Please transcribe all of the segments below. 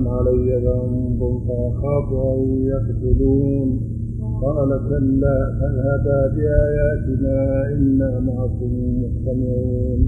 علي ذنب فأخاف أن يقتلون قال كلا فاذهبا بآياتنا إنا معكم مستمعون.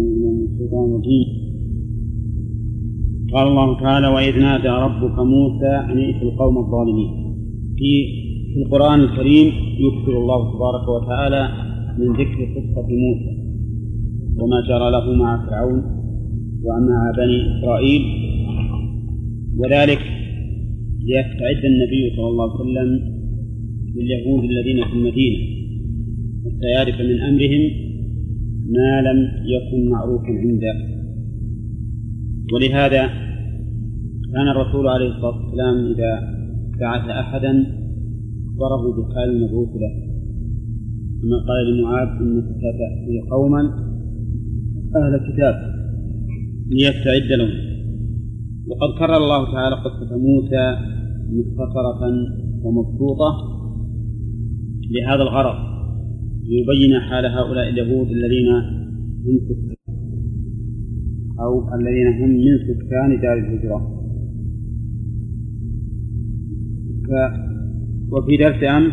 قال الله تعالى: وإذ نادى ربك موسى أن ائت القوم الظالمين. في القرآن الكريم يذكر الله تبارك وتعالى من ذكر قصة موسى وما جرى له مع فرعون ومع بني إسرائيل، وذلك ليستعد النبي صلى الله عليه وسلم لليهود الذين في المدينة حتى يعرف من أمرهم ما لم يكن معروفا عنده. ولهذا كان الرسول عليه الصلاة والسلام إذا بعث أحدا أخبره بحال المبعوث له، كما قال لمعاذ: إنك ستأتي قوما أهل كتاب ليستعد لهم. وقد كرر الله تعالى قصة موسى مختصرة ومبسوطة لهذا الغرض، ليبين حال هؤلاء اليهود الذين هم سكان أو الذين هم من سكان دار الهجرة. وفي درس أمس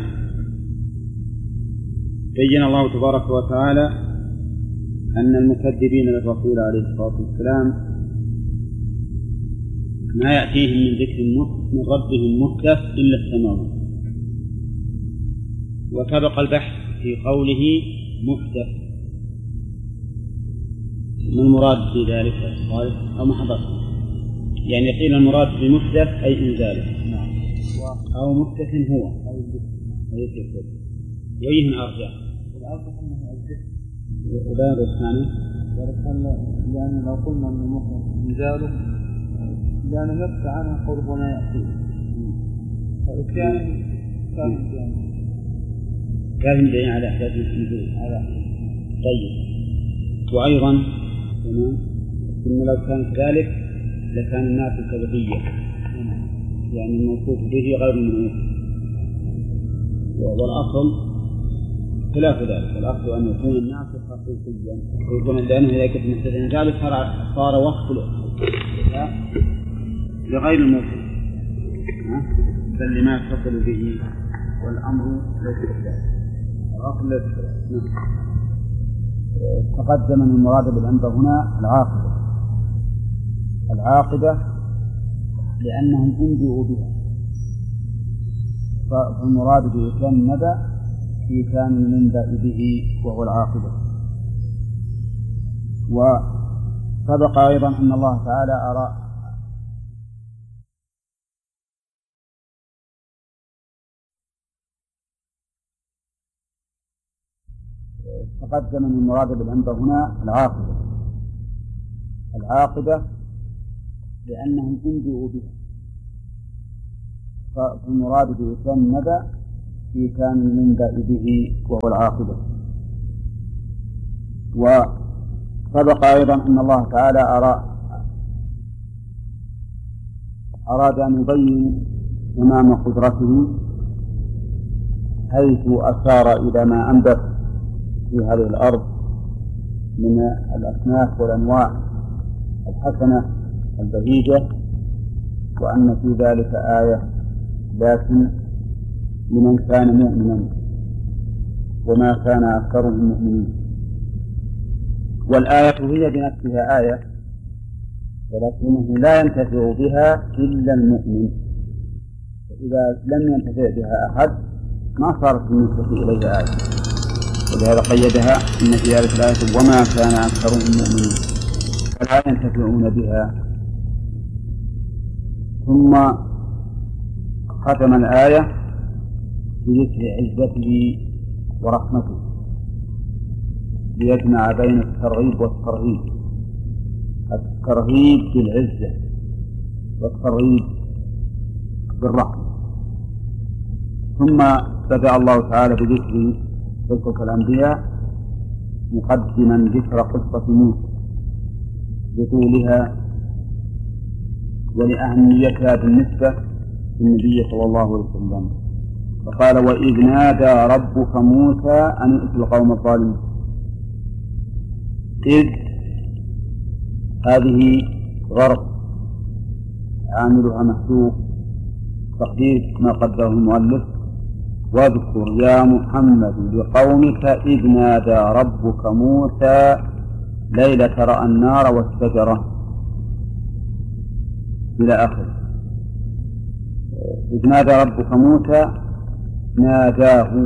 بين الله تبارك وتعالى أن المكذبين للرسول عليه الصلاة والسلام ما يأتيهم من ذكر من ربهم محدث إلا استمعوه. وسبق البحث في قوله محدث، ما المراد في ذلك أو محدث؟ يعني قيل المراد بمحدث أي إنزاله، أو محدث هو أي كفر وين أرجع والأرجح أنه الذكر وباب الثاني لأن لو قلنا أن المحدث إنزاله لأن نفس عنه قرب ما يأتيه، فإتيان كان دليل على إحداث النزول. طيب، وأيضا إن لو كان كذلك لكان الناس كبقية، يعني الموصوف به غير المنعوت. والأصل خلاف ذلك، الأصل أن يكون الناس حقيقيا، يكون لأنه إذا كنت مستدين ذلك صار وصف لغير الموصوف بل لما يتصل به، والأمر ليس كذلك. تقدم من المراد بالأنبا هنا العاقبة لأنهم أنبئوا بها، فالمراد بإتيان النبأ في كان المنبأ به وهو العاقبة. وسبق أيضا أن الله تعالى تقدم من المراد بالأنبا هنا العاقبة لأنهم أنبئوا بها، فالمراد بإتيان النبأ في كان المنبأ به وهو العاقبة. وسبق أيضا أن الله تعالى أراد أن يبين تمام قدرته حيث أشار إلى ما أنبت في هذه الأرض من الأصناف والأنواع الحسنة البهيجة، وأن في ذلك آية لكن لمن كان مؤمنا وما كان أكثرهم مؤمنين. والآية هي بنفسها آية، ولكنه لا ينتفع بها إلا المؤمن، فإذا لم ينتفع بها أحد ما صارت بالنسبة إليه آية، ولهذا قيدها إن في ذلك الآية وما كان أكثرهم مؤمنين، فلا ينتفعون بها. ثم ختم الآية بذكر عزته ورحمته ليجمع بين الترغيب والترهيب، الترهيب بالعزة والترغيب بالرحمة. ثم بدأ الله تعالى بذكر قصة الأنبياء مقدما ذكر قصة موسى بطولها ولأهميتها بالنسبة للنبي صلى الله عليه وسلم، فقال: وإذ نادى ربك موسى أن ائت القوم الظالمين. إذ هذه ظرف عاملها محذوف، تقدير ما قدره المؤلف: واذكر يا محمد لقومك إذ نادى ربك موسى ليلة رأى النار والشجرة إلى آخره. إذ نادى ربك موسى، ناداه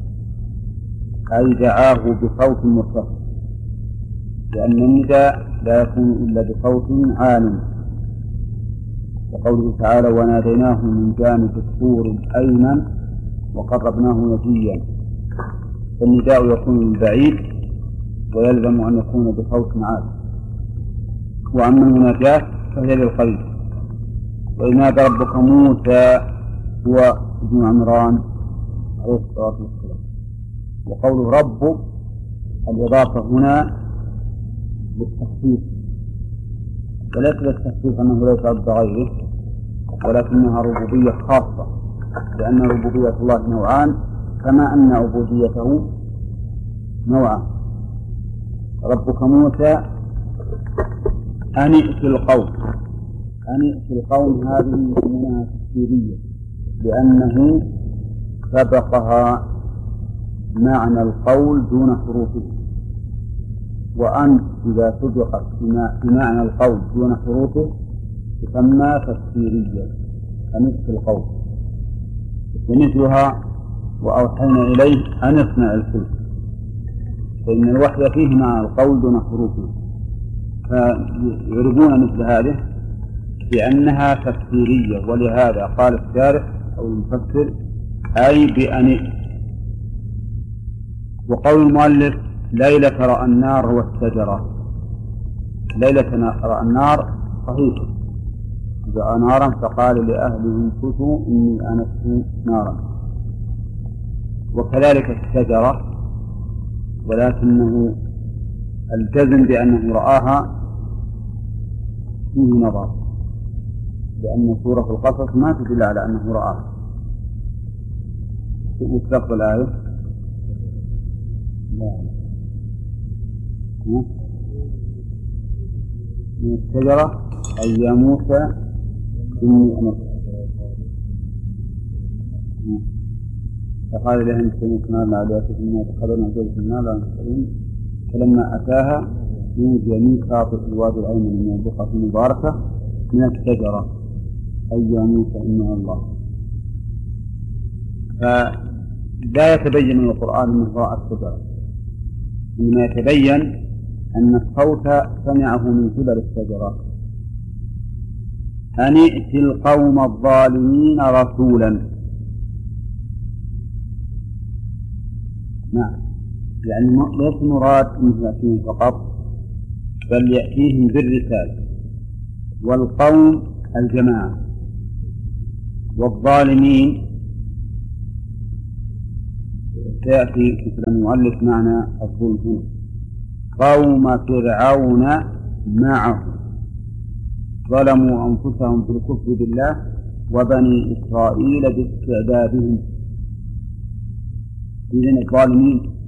أي دعاه بصوت مرتفع، لأن النداء لا يكون إلا بصوت عال. وقوله تعالى: وناديناه من جانب الطور الأيمن وقربناه نجيا. فالنداء يكون من بعيد ويلزم أن يكون بصوت عال. وأما المناجاة فهي للقريب. وإذ نادى ربك موسى هو ابن عمران عليه الصلاة والسلام. وقوله رب الإضافة هنا للتخفيف، وليس للتخفيف أنه ليس رب غيره، ولكنها ربوبية خاصة، لأن ربوبية الله نوعان كما أن عبوديته نوعان. ربك موسى أن ائت القوم، أن ائت القوم هذه يسمونها تفسيرية، لأنه سبقها معنى القول دون حروفه. وأن إذا سبقت بمعنى القول دون حروفه تسمى تفسيرية، أن ائت القوم. ومثلها وأوحينا إليه أن اصنع الفلك، فإن الوحي فيه معنى القول دون حروفه، فيعربون مثل هذه بأنها تفسيرية. ولهذا قال الشارح أو المفسر: أي بأن. وقول المؤلف: ليلة رأى النار والشجرة، ليلة رأى النار صحيح، رأى نارا فقال لأهله امكثوا إني آنست نارا. وكذلك الشجرة، ولكنه الجزم بأنه رآها فيه نظر، لأن سورة القصص ما تدل على أنه رآها. وتلقى الآية من الشجرة أي يا موسى إني أنا فقال لها إن كنت نار عليها فإنها تخذنا جلس النار لا نستطيع. فلما أتاها نودي من شاطئ الوادي الأيمن من البقعة المباركة من الشجرة أي يا موسى إنها الله. فلا يتبين من القرآن أنه رأى الشجرة، إنما يتبين أن الصوت سمعه من قبل الشجرة. أن ائت القوم الظالمين رسولا. نعم، يعني ليس مراد أن يأتيهم فقط، بل يأتيهم بالرسالة. والقوم الجماعة، والظالمين سيأتي مثل المؤلف معنى الظلم هنا: قوم فرعون معه ظلموا أنفسهم في الكفر بالله وبني إسرائيل باستعبادهم. إذن الظالمين